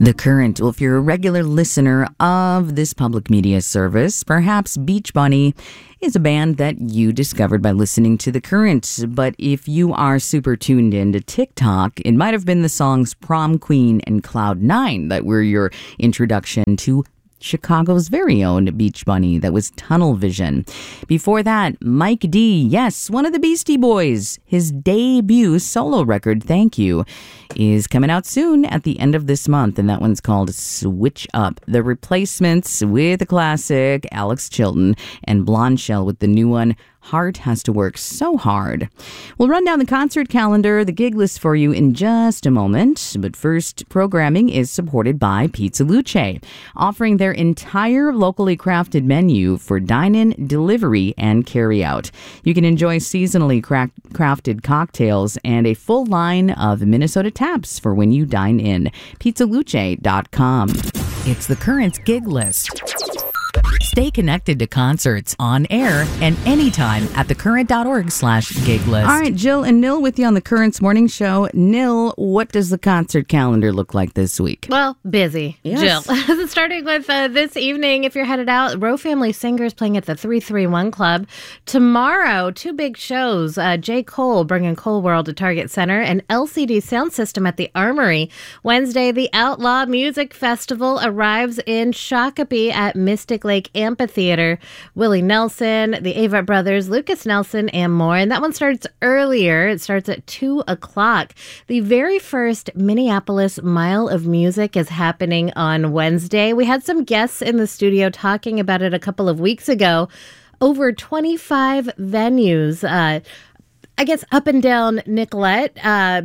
The Current. Well, if you're a regular listener of this public media service, perhaps Beach Bunny is a band that you discovered by listening to The Current. But if you are super tuned in to TikTok, it might have been the songs Prom Queen and Cloud 9 that were your introduction to Chicago's very own Beach Bunny. That was Tunnel Vision. Before that, Mike D, yes, one of the Beastie Boys. His debut solo record, Thank You, is coming out soon at the end of this month, and that one's called Switch Up. The Replacements with the classic Alex Chilton, and Blonde Shell with the new one, Heart Has to Work So Hard. We'll run down the concert calendar, the gig list for you in just a moment. But first, programming is supported by Pizza Luce, offering their entire locally crafted menu for dine-in, delivery, and carry-out. You can enjoy seasonally crafted cocktails and a full line of Minnesota taps for when you dine in. PizzaLuce.com. It's the Current gig list. Stay connected to concerts on air and anytime at thecurrent.org/gig list. All right, Jill and Nil with you on the Current's morning show. Nil, what does the concert calendar look like this week? Well, busy, yes. Jill. Starting with this evening, if you're headed out, Rowe Family Singers playing at the 331 Club. Tomorrow, two big shows. J. Cole bringing Cole World to Target Center and LCD Sound System at the Armory. Wednesday, the Outlaw Music Festival arrives in Shakopee at Mystic Lake Amphitheater. Willie Nelson, the Avett Brothers, Lucas Nelson, and more. And that one starts earlier. It starts at 2 o'clock. The very first Minneapolis Mile of Music is happening on Wednesday. We had some guests in the studio talking about it a couple of weeks ago. Over 25 venues, I guess up and down Nicollet,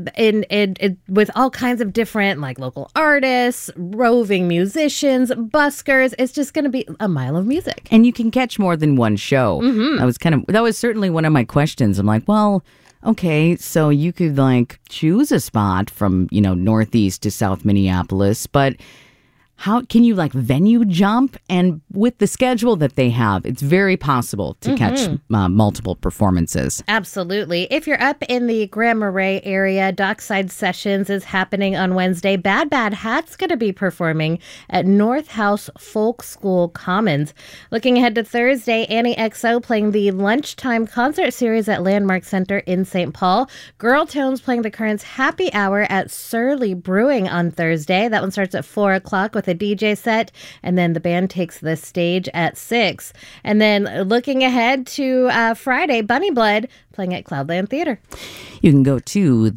with all kinds of different like local artists, roving musicians, buskers. It's just going to be a mile of music, and you can catch more than one show. Mm-hmm. That was certainly one of my questions. I'm like, well, okay, so you could like choose a spot from northeast to South Minneapolis, but how can you like venue jump? And with the schedule that they have, it's very possible to catch multiple performances. Absolutely. If you're up in the Grand Marais area, Dockside Sessions is happening on Wednesday. Bad Bad Hat's going to be performing at North House Folk School Commons. Looking ahead to Thursday, Annie XO playing the Lunchtime Concert Series at Landmark Center in St. Paul. Girl Tones playing the Current's Happy Hour at Surly Brewing on Thursday. That one starts at 4 o'clock with a DJ set, and then the band takes the stage at 6. And then looking ahead to Friday, Bunny Blood playing at Cloudland Theater. You can go to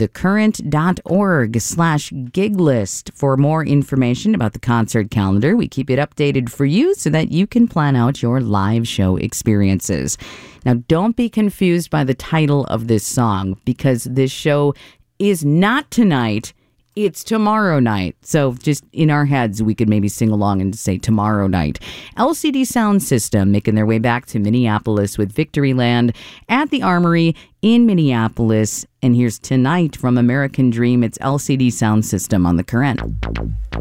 thecurrent.org/gig list for more information about the concert calendar. We keep it updated for you so that you can plan out your live show experiences. Now, don't be confused by the title of this song, because this show is not tonight. It's tomorrow night. So just in our heads, we could maybe sing along and say tomorrow night. LCD Sound System making their way back to Minneapolis with Victoryland at the Armory in Minneapolis. And here's Tonight from American Dream. It's LCD Sound System on The Current.